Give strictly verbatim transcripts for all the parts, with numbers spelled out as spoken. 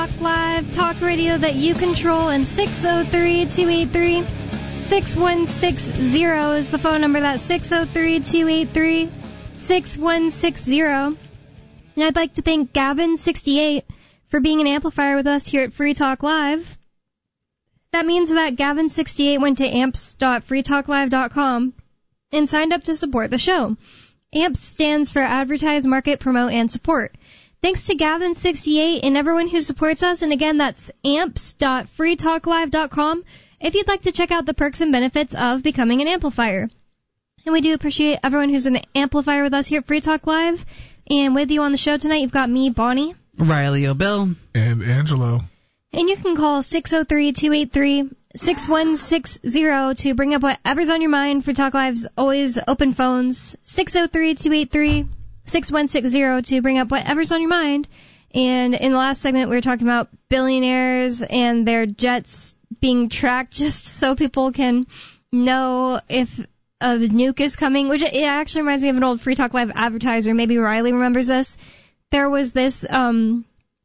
Talk Live, talk radio that you control, and six oh three, two eight three, six one six zero is the phone number. That's six oh three, two eight three, six one six zero. And I'd like to thank Gavin sixty-eight for being an amplifier with us here at Free Talk Live. That means that Gavin sixty-eight went to amps dot free talk live dot com and signed up to support the show. AMPS stands for Advertise, Market, Promote, and Support. Thanks to Gavin sixty-eight and everyone who supports us. And again, that's amps dot free talk live dot com if you'd like to check out the perks and benefits of becoming an amplifier. And we do appreciate everyone who's an amplifier with us here at Free Talk Live. And with you on the show tonight, you've got me, Bonnie, Riley O'Bill, and Angelo. And you can call six oh three, two eight three, six one six zero to bring up whatever's on your mind. Free Talk Live's always open phones. six oh three, two eight three, six one six zero to bring up whatever's on your mind. And in the last segment, we were talking about billionaires and their jets being tracked just so people can know if a nuke is coming, which it actually reminds me of an old Free Talk Live advertiser. Maybe Riley remembers this. There was this um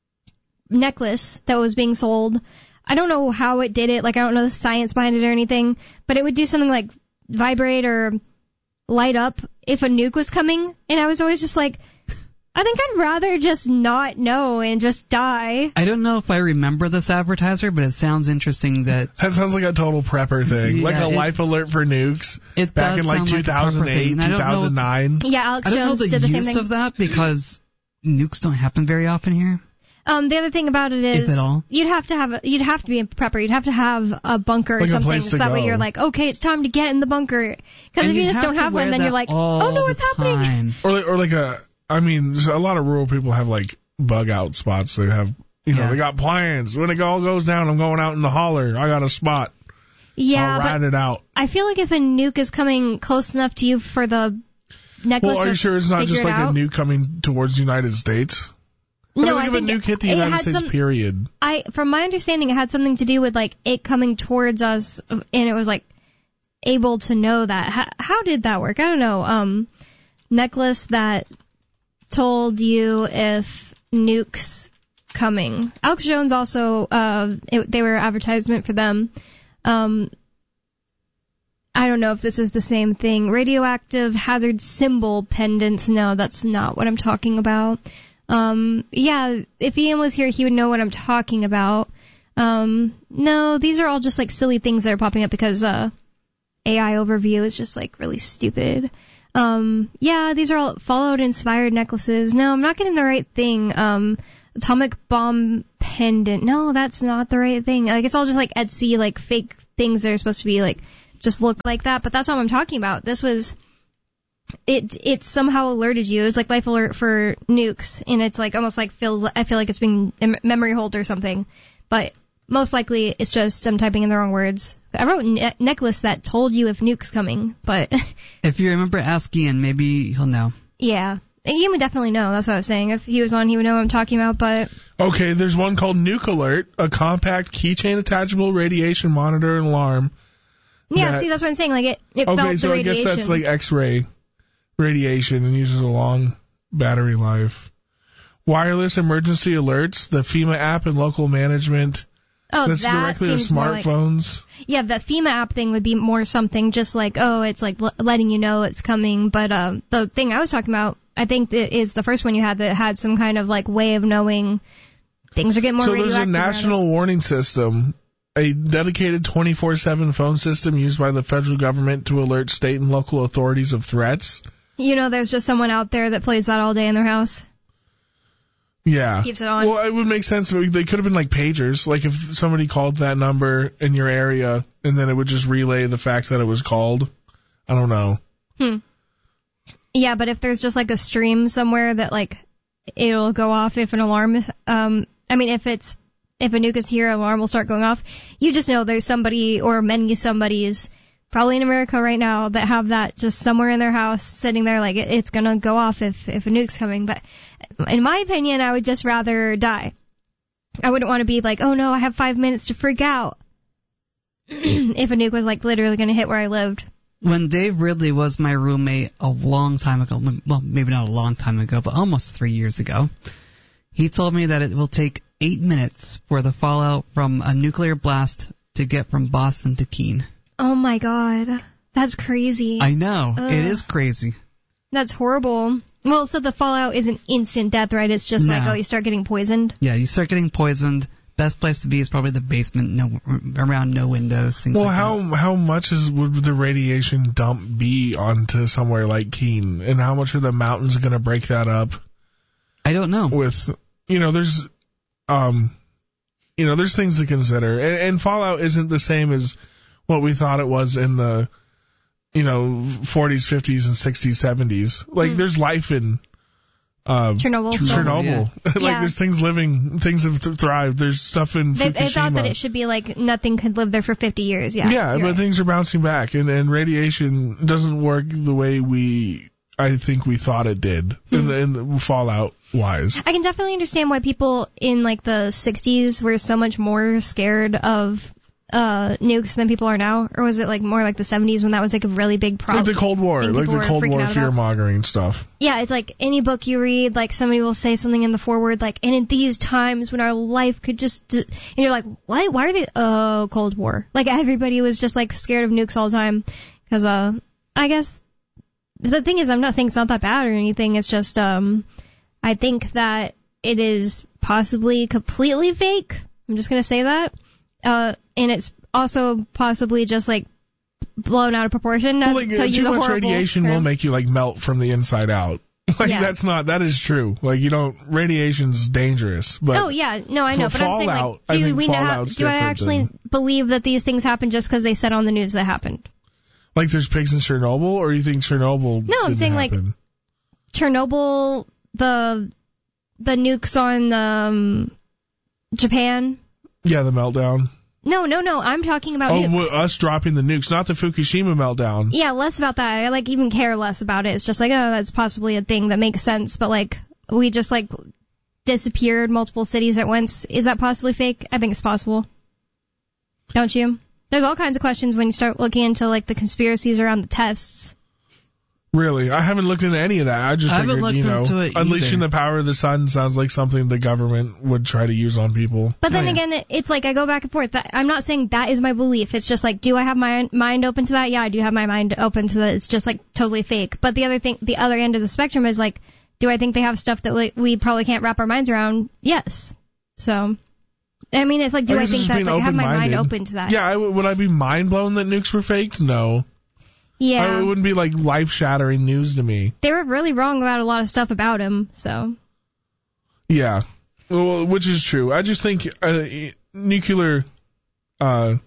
necklace that was being sold. I don't know how it did it. Like, I don't know the science behind it or anything, but it would do something like vibrate or light up if a nuke was coming. And I was always just like, I think I'd rather just not know and just die. I don't know if I remember this advertiser, but it sounds interesting that... That sounds like a total prepper thing. Yeah, like a it, life alert for nukes it back in like two thousand eight, like two thousand nine. Yeah, Alex I don't Jones know the did the use same thing. of that because nukes don't happen very often here. Um, the other thing about it is, if at all. you'd have to have, a, you'd have to be a prepper. You'd have to have a bunker like or something, so that go. way you're like, okay, it's time to get in the bunker. Because if you just don't have one, then you're like, oh no, what's happening? Or like, or like a, I mean, a lot of rural people have like bug out spots. They have, you know, yeah. they got plans. When it all goes down, I'm going out in the holler. I got a spot. Yeah, I'll ride but it out. I feel like if a nuke is coming close enough to you for the necklace, well, are you sure it's not just like out? a nuke coming towards the United States? No, I, mean, I if think a nuke it, hit the United States, some, period. I, from my understanding, it had something to do with like it coming towards us, and it was like able to know that. How, how did that work? I don't know. Um, necklace that told you if nukes coming. Alex Jones also, uh, it, they were advertisement for them. Um, I don't know if this is the same thing. Radioactive hazard symbol pendants. No, that's not what I'm talking about. Um, yeah, if Ian was here, he would know what I'm talking about. Um, no, these are all just like silly things that are popping up because, uh, A I overview is just like really stupid. Um, yeah, these are all Fallout inspired necklaces. No, I'm not getting the right thing. Um, atomic bomb pendant. No, that's not the right thing. Like, it's all just like Etsy, like fake things that are supposed to be like, just look like that, but that's not what I'm talking about. This was, It it somehow alerted you. It was like life alert for nukes, and it's like almost like feels. I feel like it's being a memory hold or something, but most likely it's just I'm typing in the wrong words. I wrote ne- necklace that told you if nuke's coming, but if you remember, ask Ian. Maybe he'll know. Yeah, Ian would definitely know. That's what I was saying. If he was on, he would know what I'm talking about. But okay, there's one called Nuke Alert, a compact keychain attachable radiation monitor and alarm. Yeah, that, see, that's what I'm saying. Like it, it okay, felt so the radiation. I guess that's like X-ray radiation and uses a long battery life. Wireless emergency alerts, the FEMA app and local management. Oh, that's that directly to seems more like, smartphones. Yeah, the FEMA app thing would be more something just like, oh, it's like l- letting you know it's coming. But um, the thing I was talking about, I think that is the first one you had that had some kind of like way of knowing things are getting more so radioactive. So there's a national warning system, a dedicated twenty-four seven phone system used by the federal government to alert state and local authorities of threats. You know, there's just someone out there that plays that all day in their house. Yeah. Keeps it on. Well, it would make sense. They could have been like pagers. Like if somebody called that number in your area and then it would just relay the fact that it was called. I don't know. Hmm. Yeah, but if there's just like a stream somewhere that like it'll go off if an alarm, um, I mean, if it's, if a nuke is here, an alarm will start going off. You just know there's somebody or many somebodies probably in America right now that have that just somewhere in their house sitting there like it, it's going to go off if, if a nuke's coming. But in my opinion, I would just rather die. I wouldn't want to be like, oh no, I have five minutes to freak out if a nuke was like literally going to hit where I lived. When Dave Ridley was my roommate a long time ago, well, maybe not a long time ago, but almost three years ago, he told me that it will take eight minutes for the fallout from a nuclear blast to get from Boston to Keene. Oh my god. That's crazy. I know. Ugh. It is crazy. That's horrible. Well, so the fallout isn't instant death, right? It's just No. like, oh, you start getting poisoned. Yeah, you start getting poisoned. Best place to be is probably the basement, no around no windows, things Well, like how that. how much is would the radiation dump be onto somewhere like Keene, and how much are the mountains going to break that up? I don't know. With you know, there's um, you know, there's things to consider, and, and fallout isn't the same as what we thought it was in the you know forties, fifties, and sixties, seventies. Like Mm. there's life in. Uh, Chernobyl. still. Chernobyl. like Yeah. there's things living, things have th- thrived. There's stuff in They, Fukushima. they thought that it should be like nothing could live there for fifty years. Yeah. yeah, you're but right. things are bouncing back, and, and radiation doesn't work the way we, I think we thought it did, in, the, in the fallout wise. I can definitely understand why people in like the sixties were so much more scared of uh nukes than people are now. Or was it like more like the seventies when that was like a really big Like problem? the Cold War, thing like people the were Cold freaking War out about. fear mongering stuff. Yeah, it's like any book you read, like somebody will say something in the foreword, like, and in these times when our life could just, d-, and you're like, what? Why are they? Oh, Cold War. Like everybody was just like scared of nukes all the time, because uh, I guess the thing is, I'm not saying it's not that bad or anything. It's just um, I think that it is possibly completely fake. I'm just gonna say that, uh, and it's also possibly just like blown out of proportion. Well, like, to use too a much horrible radiation term. will make you like melt from the inside out. Like Yeah. that's not, that is true. Like you don't, radiation's dangerous, but Oh yeah, no, I know, for but I'm saying fallout, like, I do think we know? fallout's Do I different actually than- believe that these things happen just because they said on the news that happened? like there's pigs in Chernobyl, or you think Chernobyl? No, I'm didn't saying, like, happen? Chernobyl, the the nukes on um, Japan. Yeah, the meltdown. No, no, no. I'm talking about Oh, nukes. well, us dropping the nukes, not the Fukushima meltdown. Yeah, less about that. I like even care less about it. It's just like, oh, that's possibly a thing that makes sense. But like, we just like disappeared multiple cities at once. Is that possibly fake? I think it's possible. Don't you? There's all kinds of questions when you start looking into like the conspiracies around the tests. Really, I haven't looked into any of that. I just I haven't figured, looked you know, into it unleashing either. the power of the sun sounds like something the government would try to use on people. But then Oh, yeah. again, it, it's like I go back and forth. That, I'm not saying that is my belief. It's just like, do I have my mind open to that? Yeah, I do have my mind open to that. It's just like totally fake. But the other thing, the other end of the spectrum is like, do I think they have stuff that we, we probably can't wrap our minds around? Yes. So, I mean, it's like, do I, guess it's think just that's being like, I have my mind open-minded. open to that? Yeah, I w would I be mind blown that nukes were faked? No. Yeah. I, it wouldn't be like life shattering news to me. They were really wrong about a lot of stuff about him, so. Yeah, well, which is true. I just think uh, nuclear, uh,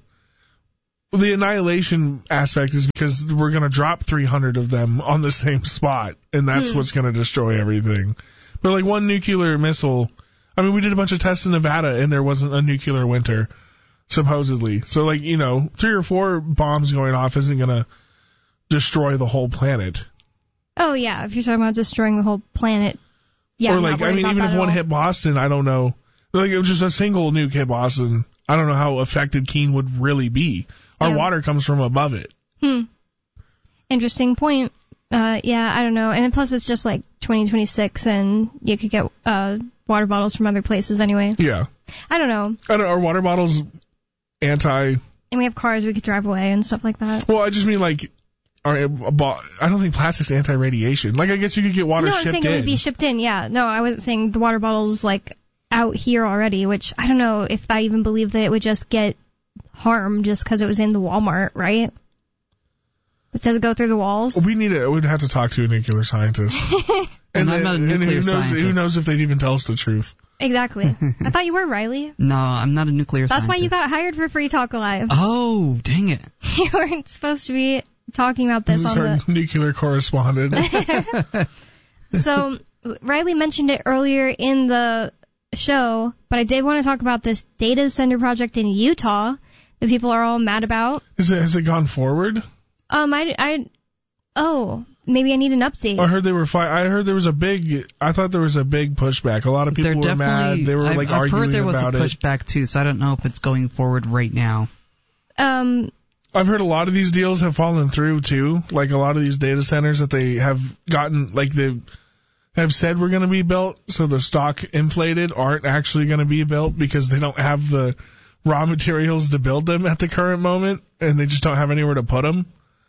the annihilation aspect is because we're going to drop three hundred of them on the same spot, and that's Hmm. what's going to destroy everything. But like one nuclear missile, I mean, we did a bunch of tests in Nevada, and there wasn't a nuclear winter, supposedly. So like, you know, three or four bombs going off isn't going to destroy the whole planet. Oh yeah, if you're talking about destroying the whole planet. Yeah. or I'm not like, I worried mean, about even that if at one all. hit Boston, I don't know. Like, it was just a single nuke hit Boston. I don't know how affected Keene would really be. Our Yeah. water comes from above it. Hmm. Interesting point. Uh, yeah, I don't know. And plus it's just like twenty twenty-six and you could get, uh, water bottles from other places anyway. Yeah. I don't know. I don't, are water bottles anti... And we have cars we could drive away and stuff like that. Well, I just mean like... Are, I don't think plastic's anti-radiation. Like, I guess you could get water No, I'm shipped saying in. it would be shipped in, yeah. No, I wasn't saying the water bottles like out here already, which I don't know if I even believe that it would just get harmed just because it was in the Walmart, right? But does it go through the walls? We need to, we'd have to talk to a nuclear scientist. And I'm not a and nuclear who knows, scientist. Who knows if they'd even tell us the truth. Exactly. I thought you were, Riley. No, I'm not a nuclear That's why scientist. you got hired for Free Talk Alive. Oh, dang it. You weren't supposed to be talking about this Who's on our the... nuclear correspondent? So, Riley mentioned it earlier in the show, but I did want to talk about this data center project in Utah that people are all mad about. Is it, has it gone forward? Um, I, I, oh, maybe I need an update. I heard they were fi- I heard there was a big. I thought there was a big pushback. A lot of people They're were mad. definitely. They were I've, like I've arguing heard there was about a it. pushback too, so I don't know if it's going forward right now. Um, I've heard a lot of these deals have fallen through too. Like a lot of these data centers that they have gotten, like the have said were going to be built, so the stock inflated, aren't actually going to be built because they don't have the raw materials to build them at the current moment, and they just don't have anywhere to put them.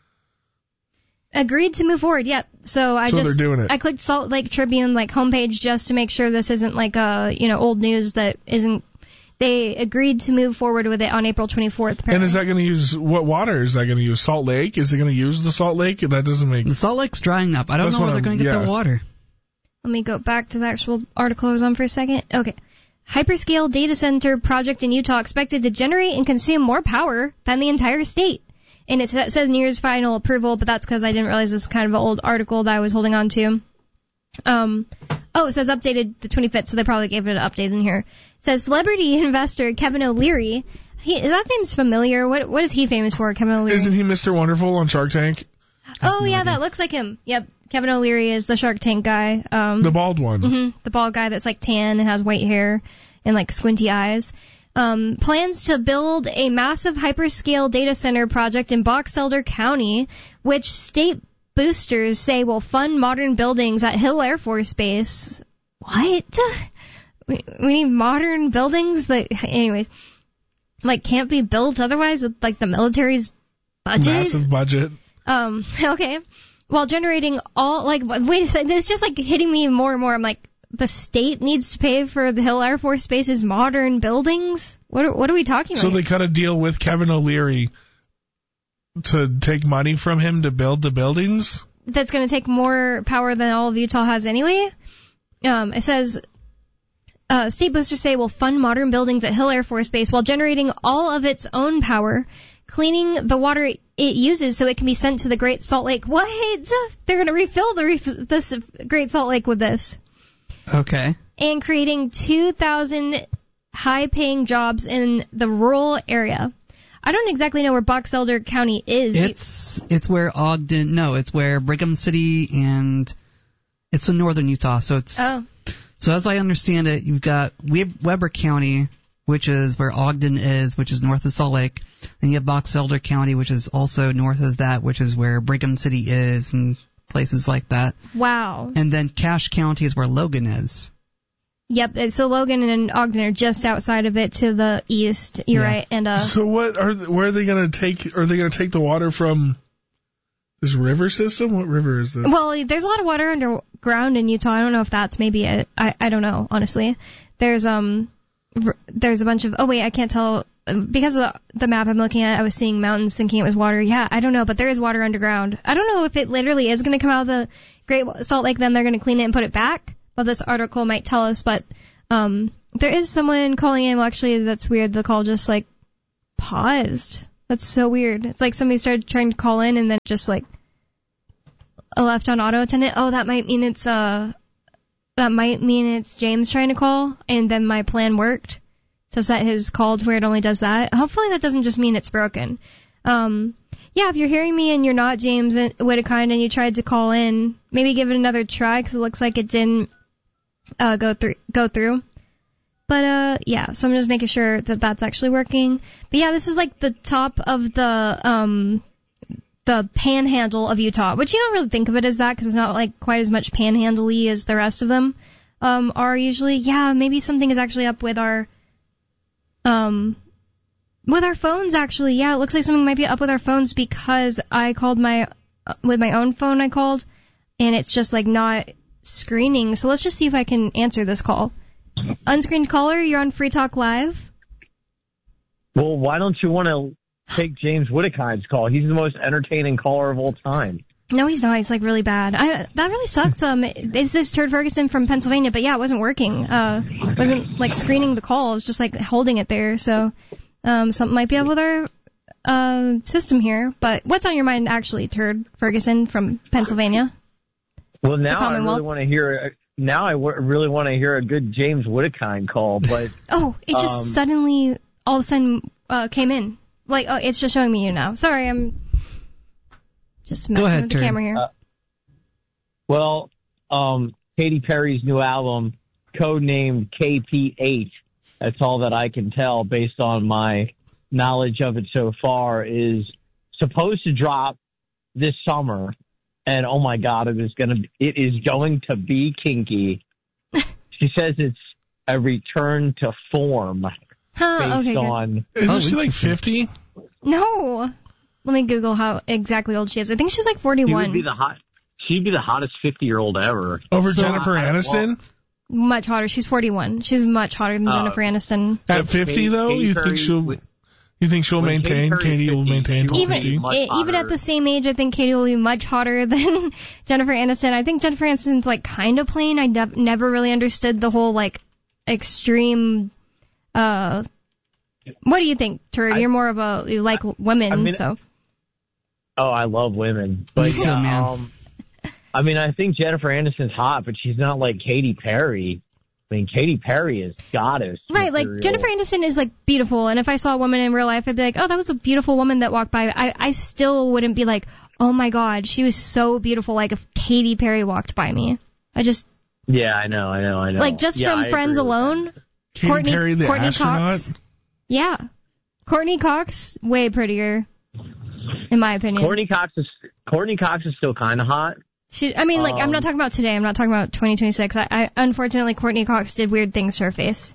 Agreed to move forward. Yep. So I so just they're doing it. I clicked Salt Lake Tribune like homepage just to make sure this isn't like a you know old news that isn't. They agreed to move forward with it on April twenty-fourth. Apparently. And is that going to use what water is that going to use? Salt Lake? Is it going to use the Salt Lake? That doesn't make. The Salt Lake's drying up. I don't That's know where what they're I'm- going to get yeah. the water. Let me go back to the actual article I was on for a second. Okay. Hyperscale data center project in Utah expected to generate and consume more power than the entire state. And it says nears final approval, but that's because I didn't realize this is kind of an old article that I was holding on to. Um, oh, it says updated the twenty-fifth, so they probably gave it an update in here. It says celebrity investor Kevin O'Leary. He, that name's familiar. What What is he famous for, Kevin O'Leary? Isn't he Mister Wonderful on Shark Tank? Oh, no yeah, idea. that looks like him. Yep. Kevin O'Leary is the Shark Tank guy. Um, The bald one. Mm-hmm. The bald guy that's like tan and has white hair and like squinty eyes. Um, plans to build a massive hyperscale data center project in Box Elder County, which state boosters say will fund modern buildings at Hill Air Force Base. What? We, we need modern buildings that, anyways, like can't be built otherwise with like the military's budget. Massive budget. Um, okay. While generating all, like, wait a second, it's just like hitting me more and more. I'm like, the state needs to pay for the Hill Air Force Base's modern buildings? What are, what are we talking about? So they cut a deal with Kevin O'Leary to take money from him to build the buildings? That's going to take more power than all of Utah has anyway. Um, it says, uh, state boosters say will fund modern buildings at Hill Air Force Base while generating all of its own power, cleaning the water it uses so it can be sent to the Great Salt Lake. What? They're going to refill the ref- this Great Salt Lake with this. Okay. And creating two thousand high-paying jobs in the rural area. I don't exactly know where Box Elder County is. It's it's where Ogden. No, it's where Brigham City and it's in northern Utah. So it's Oh. so as I understand it, you've got Web- Weber County, which is where Ogden is, which is north of Salt Lake. Then you have Box Elder County, which is also north of that, which is where Brigham City is and places like that. Wow. And then Cache County is where Logan is. Yep. So Logan and Ogden are just outside of it to the east. You're Yeah. right. And uh, So what are th- where are they going to take? Are they going to take the water from this river system? What river is this? well, there's a lot of water underground in Utah. I don't know if that's maybe it. I I don't know honestly. There's um r- there's a bunch of oh wait I can't tell because of the, the map I'm looking at. I was seeing mountains thinking it was water. Yeah, I don't know, but there is water underground. I don't know if it literally is going to come out of the Great Salt Lake. Then they're going to clean it and put it back. Well, this article might tell us, but um, there is someone calling in. Well, actually, that's weird. The call just like paused. That's so weird. It's like somebody started trying to call in and then just like left on auto attendant. Oh, that might mean it's uh, that might mean it's James trying to call, and then my plan worked to set his call to where it only does that. Hopefully, that doesn't just mean it's broken. Um, yeah, if you're hearing me and you're not James Whittakind and you tried to call in, maybe give it another try because it looks like it didn't. Uh, go through, go through. But, uh, yeah, so I'm just making sure that that's actually working. But yeah, this is like the top of the, um, the panhandle of Utah, which you don't really think of it as that because it's not like quite as much panhandle-y as the rest of them, um, are usually. Yeah, maybe something is actually up with our, um, with our phones actually. Yeah, it looks like something might be up with our phones because I called my, uh, with my own phone I called, and it's just like not screening. So let's just see if I can answer this call. Unscreened caller, you're on Free Talk Live. Well, why don't you want to take James Whittakind's call? He's the most entertaining caller of all time. No, he's not. He's like really bad. I, that really sucks. Um, is this Turd Ferguson from Pennsylvania? But yeah, it wasn't working. Uh, wasn't like screening the call. It was just like holding it there. So, um, something might be up with our uh system here. But what's on your mind actually, Turd Ferguson from Pennsylvania? Well, now I really want to hear. Now I w- really want to hear a good James Whittakind call, but oh, it just um, suddenly all of a sudden uh, came in. Like, oh, it's just showing me you now. Sorry, I'm just messing ahead, with the Turd. camera here. Uh, well, um, Katy Perry's new album, codenamed K P H. That's all that I can tell based on my knowledge of it so far. Is supposed to drop this summer. and oh my God, it is gonna it is going to be kinky. She says it's a return to form Huh, based okay, good. on. Isn't Oh, she like interesting. fifty? No. Let me Google how exactly old she is. I think she's like She would be forty-one. the hot. She'd be the hottest fifty-year-old ever. Over So, Jennifer I- Aniston? Much hotter. She's forty-one. She's much hotter than Oh. Jennifer Aniston. At fifty, Katy- though? Katy You Perry think she'll would- you think she'll when Katy maintain? Perry's Katie will fifty, maintain till she will Even fifty? be much e- even hotter. at the same age, I think Katie will be much hotter than Jennifer Aniston. I think Jennifer Aniston's like kind of plain. I nev- never really understood the whole like extreme. Uh, what do you think, Turd? I- You're more of a you like women, I mean, so Oh, I love women. But Me too, yeah, man. um, I mean, I think Jennifer Aniston's hot, but she's not like Katy Perry. I mean, Katy Perry is goddess. right. Like material. Jennifer Aniston is like beautiful, and if I saw a woman in real life, I'd be like, oh, that was a beautiful woman that walked by. I I still wouldn't be like, oh my God, she was so beautiful. Like if Katy Perry walked by me, I just Yeah, I know, I know, I know. like just Yeah, from I Friends agree with alone. that. Katy Courtney- Perry, the Courtney astronaut? Cox. Yeah. Courtney Cox, way prettier, in my opinion. Courtney Cox is Courtney Cox is still kind of hot. She, I mean, like, I'm Um, not talking about today. I'm not talking about twenty twenty-six. I, I, unfortunately, Courtney Cox did weird things to her face.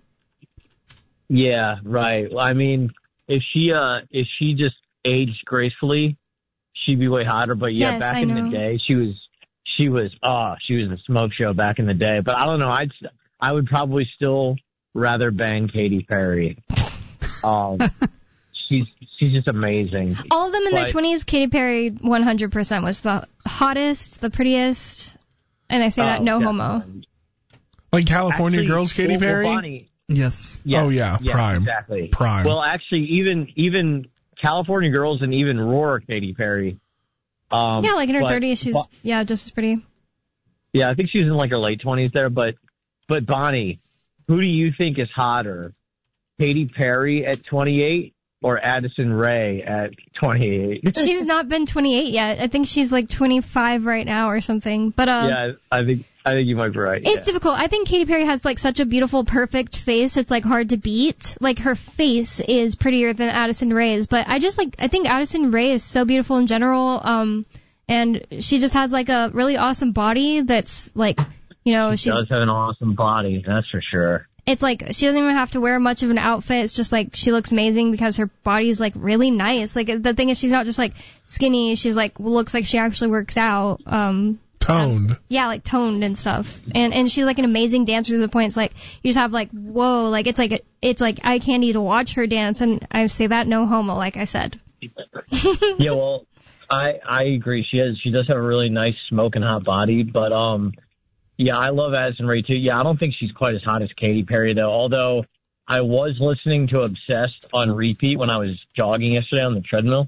Yeah, right. I mean, if she uh if she just aged gracefully, she'd be way hotter. But yeah, Yes, back I in know. the day, she was she was ah she was a smoke show back in the day. But I don't know. I'd I would probably still rather bang Katy Perry. Um, she's she's just amazing. All of them in their But- twenties, Katy Perry one hundred percent was the hottest, the prettiest, and I say that Oh, no definitely. homo. Like California Actually, Girls, Katy well, well, Perry? Bonnie, Yes. yeah, Oh, yeah, prime. exactly. Prime. Well, actually, even even California Girls and even Roar, Katy Perry. Um, Yeah, like in her but- thirties, she's, but- yeah, just as pretty. yeah, I think she's in like her late twenties there. But but Bonnie, who do you think is hotter, Katy Perry at twenty-eight or Addison Rae at twenty-eight? She's not been twenty-eight yet. I think she's like twenty-five right now or something. But, um, yeah, I think I think you might be right. It's yeah. difficult. I think Katy Perry has like such a beautiful, perfect face. It's like hard to beat. Like her face is prettier than Addison Rae's, but I just like I think Addison Rae is so beautiful in general. Um, and she just has like a really awesome body that's like, you know, She she's does have an awesome body, that's for sure. it's like she doesn't even have to wear much of an outfit. It's just like she looks amazing because her body is like really nice. Like the thing is, she's not just like skinny. She's like looks like she actually works out. Um. Toned. Yeah, like toned and stuff. And and she's like an amazing dancer to the point it's like you just have like whoa, like it's like it's like eye candy to watch her dance, and I say that no homo, like I said. Yeah, well, I I agree. She has she does have a really nice smoking hot body, but um, yeah, I love Addison Rae too. Yeah, I don't think she's quite as hot as Katy Perry though. Although I was listening to Obsessed on repeat when I was jogging yesterday on the treadmill.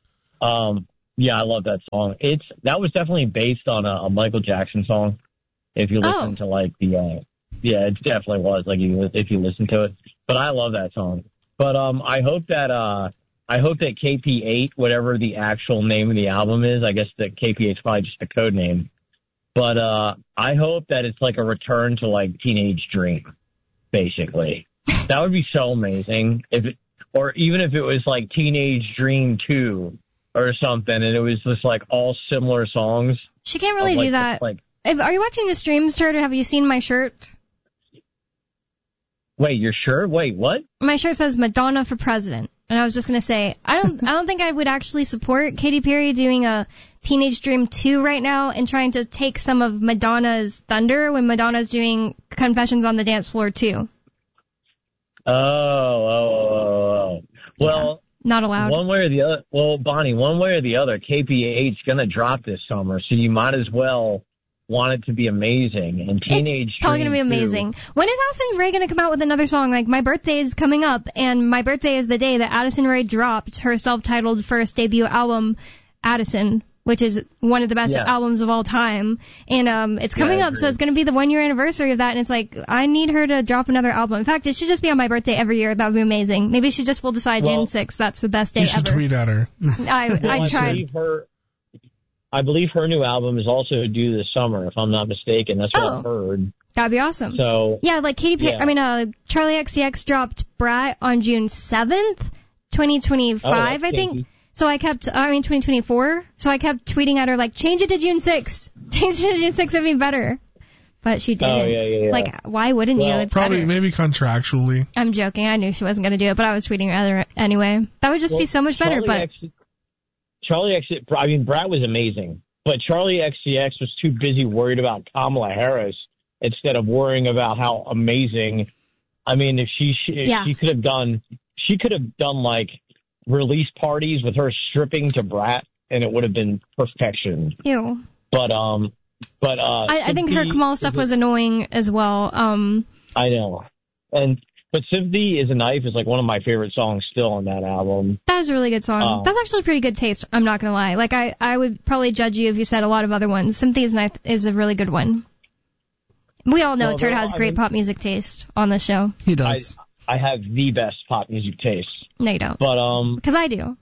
Um, yeah, I love that song. It's that was definitely based on a, a Michael Jackson song. If you listen Oh. to like the uh, yeah, it definitely was like you if you listen to it. But I love that song. But um, I hope that uh. I hope that K P eight, whatever the actual name of the album is, I guess that K P eight is probably just a code name. But uh, I hope that it's like a return to like Teenage Dream, basically. That would be so amazing. If it, or even if it was like Teenage Dream two or something, and it was just like all similar songs. She can't really of, like, do that. just, Like, If, are you watching the streams, Turd, or have you seen my shirt? wait, you're sure? Wait, what? My shirt says Madonna for President. And I was just gonna say, I don't, I don't think I would actually support Katy Perry doing a Teenage Dream two right now and trying to take some of Madonna's thunder when Madonna's doing Confessions on the Dance Floor too. Oh, oh, oh, oh, oh. Well. Not allowed. One way or the other, well, Bonnie, one way or the other, K P eight's gonna drop this summer, so you might as well want it to be amazing. And Teenage It's probably Dream gonna be two, amazing. When is Addison Rae gonna come out with another song? Like, my birthday is coming up, and my birthday is the day that Addison Rae dropped her self-titled first debut album, Addison, which is one of the best Yeah. albums of all time. And um, it's coming Yeah, I up, so agree. it's gonna be the one-year anniversary of that. And it's like, I need her to drop another album. In fact, it should just be on my birthday every year. That would be amazing. Maybe she just will decide Well, June sixth. That's the best day You should ever. tweet at her. I Well, I I tried. believe her. I believe her new album is also due this summer, if I'm not mistaken. That's what Oh. I've heard. That'd be awesome. So Yeah, like Katy Perry, Yeah. I mean, uh, Charlie X C X dropped Brat on June seventh, twenty twenty-five, Oh, that's I think. kinky. So I kept, I mean, twenty twenty-four. So I kept tweeting at her, like, change it to June sixth. Change it to June sixth would be better. But she didn't. Oh, yeah, yeah, yeah. Like, why wouldn't well, you? It's probably, better. maybe contractually. I'm joking. I knew she wasn't going to do it, but I was tweeting at her anyway. That would just well, be so much better, Charlie but... X, Charlie X, I mean, Brad was amazing, but Charlie X C X was too busy worried about Kamala Harris instead of worrying about how amazing, I mean, if she, if yeah. she could have done, she could have done, like, release parties with her stripping to Brat, and it would have been perfection. Ew. But, um, but, uh, I, I think her Kamala stuff was annoying as well. Um, I know. And, but Sympathy is a Knife is like one of my favorite songs still on that album. that is a really good song. Um, That's actually pretty good taste, I'm not going to lie. Like, I, I would probably judge you if you said a lot of other ones. Sympathy is a Knife is a really good one. We all know well, Turd has I great mean, pop music taste on this show. He does. I, I have the best pop music taste. No, you don't. But, um, Because I do.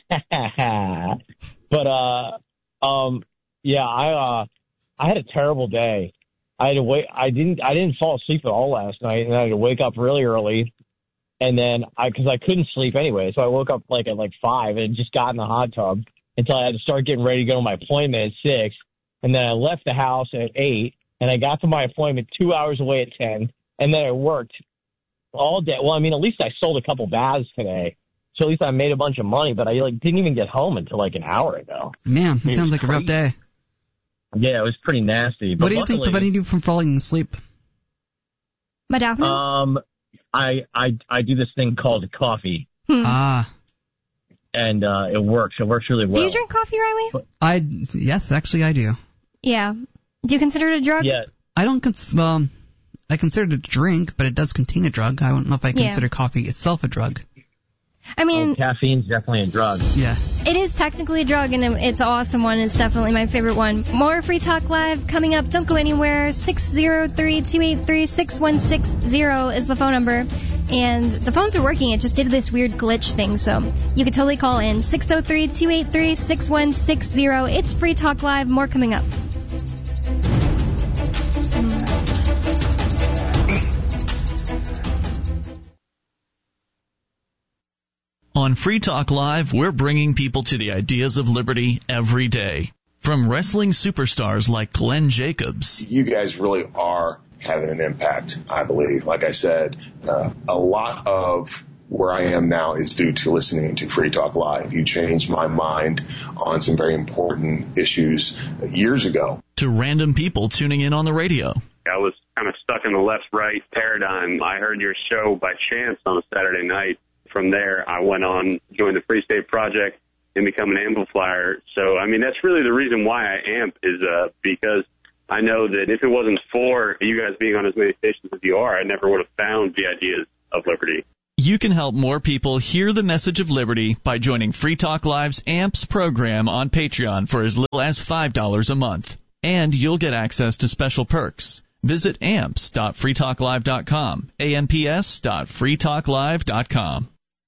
but, uh, um, yeah, I, uh, I had a terrible day. I had to wait. I didn't, I didn't fall asleep at all last night, and I had to wake up really early. And then I, cause I couldn't sleep anyway, so I woke up like at like five and just got in the hot tub until I had to start getting ready to go to my appointment at six. And then I left the house at eight, and I got to my appointment two hours away at ten, and then I worked all day. Well, I mean, at least I sold a couple baths today, so at least I made a bunch of money. But I like didn't even get home until like an hour ago. Man, it It sounds was like a rough crazy. day. Yeah, it was pretty nasty. But What do you think luckily, prevented you from falling asleep? Modafinil? Um, I I I do this thing called coffee, Hmm. Ah, and uh, it works. It works really well. Do you drink coffee, Riley? I yes, actually I do. Yeah. Do you consider it a drug? Yeah. I don't cons- well, I consider it a drink, but it does contain a drug. I don't know if I Yeah. consider coffee itself a drug. I mean, Oh, caffeine's definitely a drug. Yeah. it is technically a drug, and it's an awesome one. It's definitely my favorite one. More Free Talk Live coming up. Don't go anywhere. six oh three, two eight three, six one six zero is the phone number. And the phones are working. It just did this weird glitch thing, so you could totally call in. six oh three, two eight three, six one six zero. It's Free Talk Live. More coming up. On Free Talk Live, we're bringing people to the ideas of liberty every day. From wrestling superstars like Glenn Jacobs. You guys really are having an impact, I believe. Like I said, uh, a lot of where I am now is due to listening to Free Talk Live. You changed my mind on some very important issues years ago. To random people tuning in on the radio. I was kind of stuck in the left-right paradigm. I heard your show by chance on a Saturday night. From there, I went on, joined the Free State Project, and become an amplifier. So, I mean, that's really the reason why I amp is uh, because I know that if it wasn't for you guys being on as many stations as you are, I never would have found the ideas of liberty. You can help more people hear the message of liberty by joining Free Talk Live's AMPS program on Patreon for as little as five dollars a month. And you'll get access to special perks. Visit amps dot free talk live dot com, A M P S dot free talk live dot com.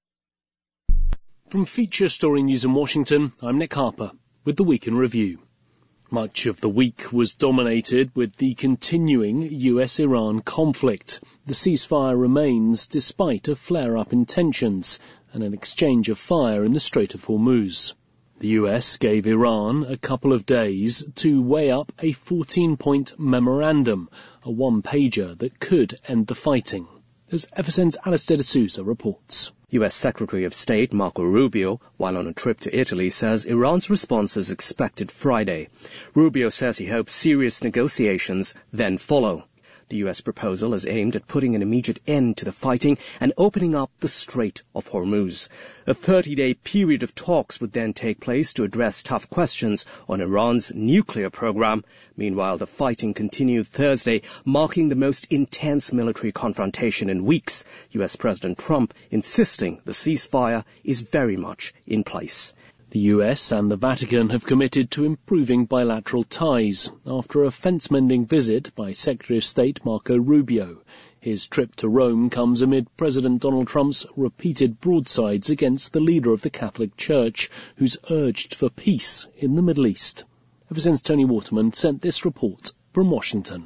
From Feature Story News in Washington, I'm Nick Harper with the Week in Review. Much of the week was dominated with the continuing U S Iran conflict. The ceasefire remains despite a flare-up in tensions and an exchange of fire in the Strait of Hormuz. The U S gave Iran a couple of days to weigh up a fourteen-point memorandum, a one-pager that could end the fighting. As F S N's Alistair D'Souza reports. U S Secretary of State Marco Rubio, while on a trip to Italy, says Iran's response is expected Friday. Rubio says he hopes serious negotiations then follow. The U S proposal is aimed at putting an immediate end to the fighting and opening up the Strait of Hormuz. A thirty-day period of talks would then take place to address tough questions on Iran's nuclear program. Meanwhile, the fighting continued Thursday, marking the most intense military confrontation in weeks. U S President Trump insisting the ceasefire is very much in place. The U S and the Vatican have committed to improving bilateral ties after a fence-mending visit by Secretary of State Marco Rubio. His trip to Rome comes amid President Donald Trump's repeated broadsides against the leader of the Catholic Church, who's urged for peace in the Middle East. F S N's Tony Waterman sent this report from Washington.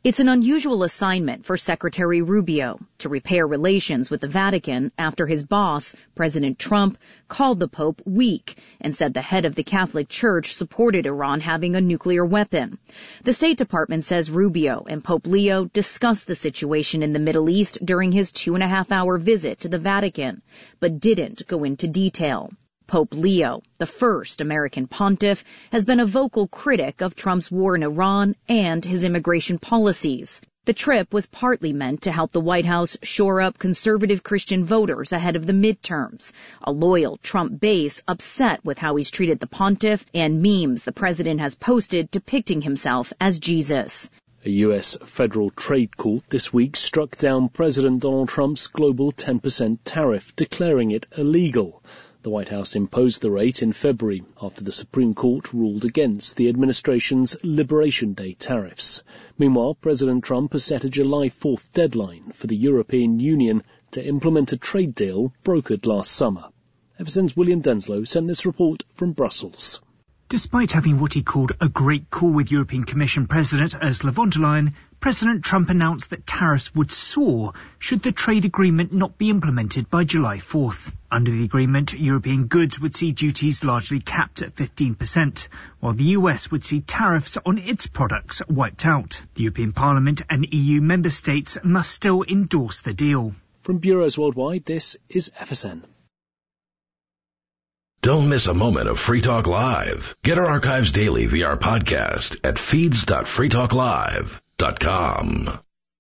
It's an unusual assignment for Secretary Rubio to repair relations with the Vatican after his boss, President Trump, called the Pope weak and said the head of the Catholic Church supported Iran having a nuclear weapon. The State Department says Rubio and Pope Leo discussed the situation in the Middle East during his two and a half hour visit to the Vatican, but didn't go into detail. Pope Leo, the first American pontiff, has been a vocal critic of Trump's war in Iran and his immigration policies. The trip was partly meant to help the White House shore up conservative Christian voters ahead of the midterms, a loyal Trump base upset with how he's treated the pontiff and memes the president has posted depicting himself as Jesus. A U S federal trade court this week struck down President Donald Trump's global ten percent tariff, declaring it illegal. The White House imposed the rate in February after the Supreme Court ruled against the administration's Liberation Day tariffs. Meanwhile, President Trump has set a July fourth deadline for the European Union to implement a trade deal brokered last summer. F S N's William Denslow sent this report from Brussels. Despite having what he called a great call with European Commission President Ursula von der Leyen, President Trump announced that tariffs would soar should the trade agreement not be implemented by July fourth. Under the agreement, European goods would see duties largely capped at fifteen percent, while the U S would see tariffs on its products wiped out. The European Parliament and E U member states must still endorse the deal. From Bureaus Worldwide, this is F S N. Don't miss a moment of Free Talk Live. Get our archives daily via our podcast at feeds dot free talk live dot com.